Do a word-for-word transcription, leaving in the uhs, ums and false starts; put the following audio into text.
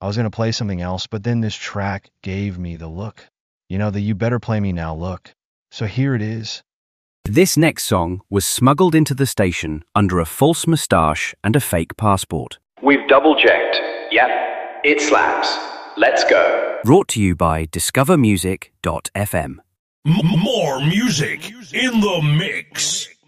I was going to play something else, but then this track gave me the look. You know, the you better play me now look. So here it is. This next song was smuggled into the station under a false moustache and a fake passport. We've double-checked. Yep, it slaps. Let's go. Brought to you by discover music dot f m. M- more music in the mix.